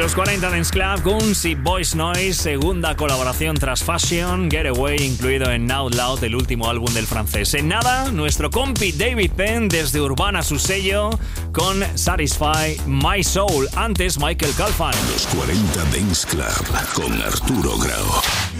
los 40 Dance Club, Guns y Boys Noise, segunda colaboración tras Fashion, Getaway, incluido en Out Loud, el último álbum del francés. En nada, nuestro compi David Penn desde Urbana, su sello, con Satisfy My Soul. Antes, Michael Calfan. Los 40 Dance Club con Arturo Grau.